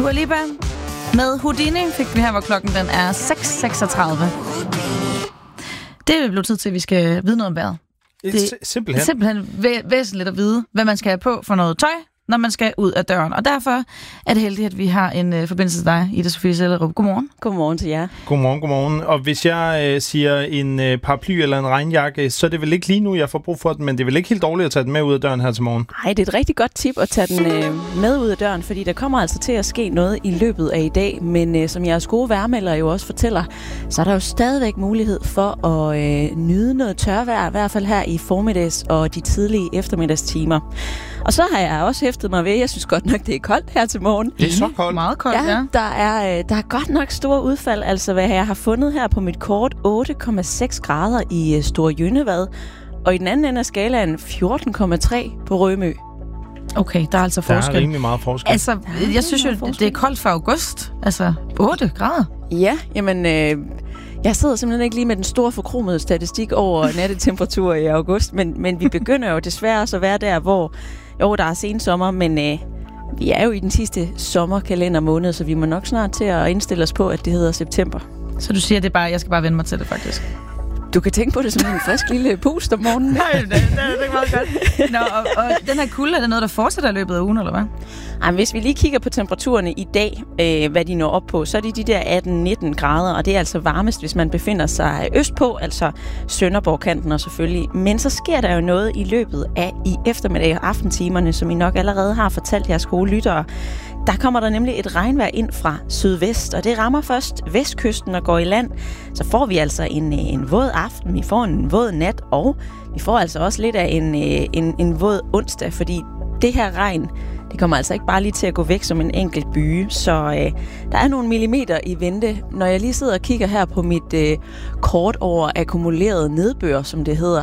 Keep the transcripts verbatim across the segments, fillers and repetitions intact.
Dua Lipa med Houdini fik vi her, hvor klokken den er seks seksogtredive. Det er blevet tid til, at vi skal vide noget om vejret. Det er simpelthen, simpelthen væ- væsentligt at vide, hvad man skal have på for noget tøj, når man skal ud af døren. Og derfor er det heldigt, at vi har en uh, forbindelse til dig, Ida Sofie Sellerup. Godmorgen. Godmorgen til jer. Godmorgen, godmorgen. Og hvis jeg øh, siger en øh, paraply eller en regnjakke, så er det vel ikke lige nu, jeg får brug for den, men det er vel ikke helt dårligt at tage den med ud af døren her til morgen? Nej, det er et rigtig godt tip at tage den øh, med ud af døren, fordi der kommer altså til at ske noget i løbet af i dag. Men øh, som jeres gode vejrmeldere jo også fortæller, så er der jo stadigvæk mulighed for at øh, nyde noget tørvejr, i hvert fald her i formiddags og de tidlige eftermiddagstimer. Og så har jeg også hæftet mig ved, jeg synes godt nok, det er koldt her til morgen. Det er så koldt. Meget koldt, ja. Ja, der er, der er godt nok store udfald. Altså, hvad jeg har fundet her på mit kort, otte komma seks grader i Store Jynnevad. Og i den anden ende af skalaen, fjorten komma tre på Rømø. Okay, der er altså forskel. Der er rimelig meget forskel. Altså, jeg synes jo, det er koldt for august. Altså, otte grader. Ja, jamen... Øh, Jeg sidder simpelthen ikke lige med den store forkromede statistik over nattetemperaturer i august, men, men vi begynder jo desværre også at være der, hvor jo, der er sensommer, men øh, vi er jo i den sidste sommerkalendermåned, så vi må nok snart til at indstille os på, at det hedder september. Så du siger, det er bare, jeg skal bare vende mig til det, faktisk. Du kan tænke på det som en frisk lille pust om morgenen. Nej, det, det, det er meget godt. Nå, og, og den her kulde, er det noget, der fortsætter i løbet af ugen, eller hvad? Ej, hvis vi lige kigger på temperaturerne i dag, øh, hvad de når op på, så er det de der atten nitten grader, og det er altså varmest, hvis man befinder sig østpå, altså Sønderborgkanten og selvfølgelig. Men så sker der jo noget i løbet af i eftermiddag og aftentimerne, som I nok allerede har fortalt jeres gode lyttere. Der kommer der nemlig et regnvejr ind fra sydvest, og det rammer først vestkysten og går i land. Så får vi altså en, en våd aften, vi får en våd nat, og vi får altså også lidt af en, en, en våd onsdag, fordi det her regn, det kommer altså ikke bare lige til at gå væk som en enkelt byge, så øh, der er nogle millimeter i vente. Når jeg lige sidder og kigger her på mit øh, kort over akkumuleret nedbør, som det hedder,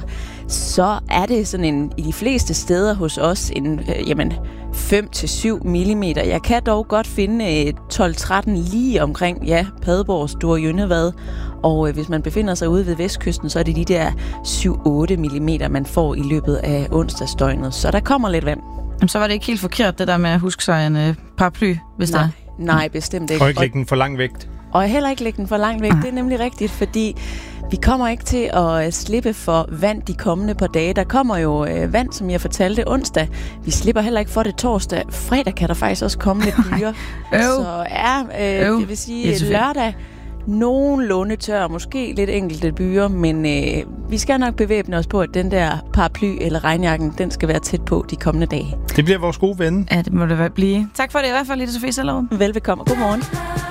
så er det sådan en, i de fleste steder hos os en øh, jamen, fem til syv millimeter. Jeg kan dog godt finde øh, tolv tretten lige omkring, ja, Padborg, Store Jynnevad, og øh, hvis man befinder sig ude ved vestkysten, så er det de der syv otte millimeter, man får i løbet af onsdagsdøgnet. Så der kommer lidt vand. Jamen, så var det ikke helt forkert, det der med at huske sig en øh, paraply, hvis nej, der nej, bestemt ikke. Og ikke lægge den for langt væk. Og heller ikke lægge den for langt væk. Det er nemlig rigtigt, fordi vi kommer ikke til at slippe for vand de kommende par dage. Der kommer jo øh, vand, som jeg fortalte onsdag. Vi slipper heller ikke for det torsdag. Fredag kan der faktisk også komme lidt byer. Så ja, øh, det vil sige lørdag nogenlunde tør, måske lidt enkelte byer, men øh, vi skal nok bevæbne os på, at den der paraply eller regnjakken, den skal være tæt på de kommende dage. Det bliver vores gode ven. Ja, det må det blive. Tak for det i hvert fald, Ida Sofie Sellerup. Velbekomme. Godmorgen.